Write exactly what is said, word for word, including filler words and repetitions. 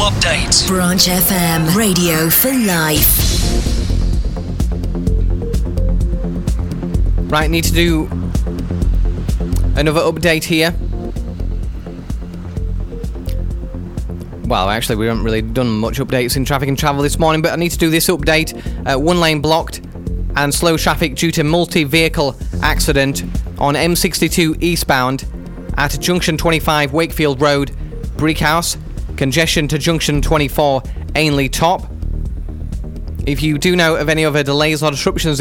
update. Branch F M, radio for life. Right, need to do another update here. Well, actually, we haven't really done much updates in traffic and travel this morning, but I need to do this update. Uh, one lane blocked and slow traffic due to multi-vehicle accident on M sixty-two eastbound at junction twenty-five Wakefield Road, Brickhouse. Congestion to junction twenty-four Ainley Top. If you do know of any other delays or disruptions